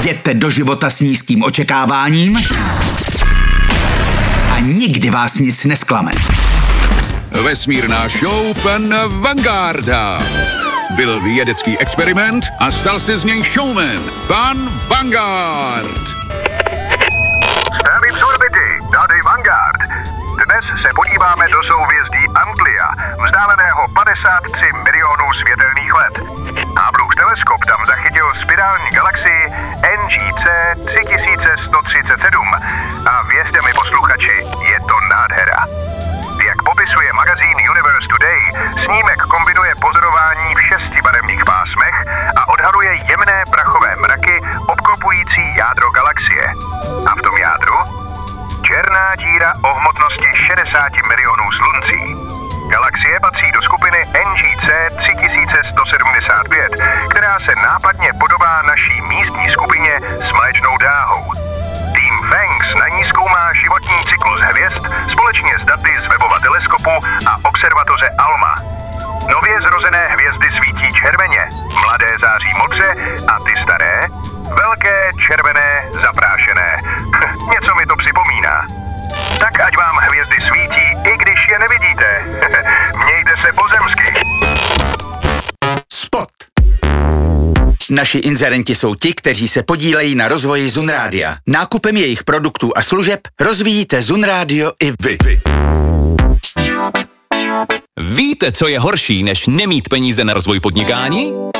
Jděte do života s nízkým očekáváním a nikdy vás nic nesklame. Vesmírná show pana Vanguarda. Byl vědecký experiment a stal se z něj showman. Pan Vanguard. Zdravím z orbity, tady Vanguard. Dnes se podíváme do souhvězdí Antlia, vzdáleného 53 milionů světelných let. Hubbleův teleskop tam zachytil spirální galaxii NGC 3137. A věřte mi, posluchači, je to nádhera. Jak popisuje magazín Universe Today, snímek kombinuje pozorování v 6 barevných pásmech a odhaluje jemné prachové mraky obklopující jádro galaxie. A v tom jádru? Černá díra o hmotnosti 60 milionů sluncí. Galaxie patří do skupiny NGC 3175, která se nápadně podobá naší místní skupině s mléčnou dráhou. Tým Fangs na ní zkoumá životní cyklus hvězd společně s daty z webova teleskopu a observatoře ALMA. Nově zrozené hvězdy svítí červeně, mladé září modře a ty staré? Velké, červené, zaprášené. Něco mi to připomíná. Tak ať vám hvězdy svítí, i když je nevidíte. Mějte se pozemsky. Spot. Naši inzerenti jsou ti, kteří se podílejí na rozvoji Zun Rádia. Nákupem jejich produktů a služeb rozvíjíte Zun Rádio i vy. Víte, co je horší, než nemít peníze na rozvoj podnikání?